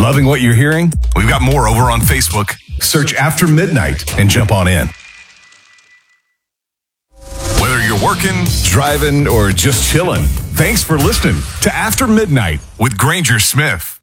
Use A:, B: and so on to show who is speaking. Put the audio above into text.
A: Loving what you're hearing?
B: We've got more over on Facebook.
A: Search After Midnight and jump on in.
B: Whether you're working,
A: Driving, or just chilling, thanks for listening to After Midnight
B: with Granger Smith.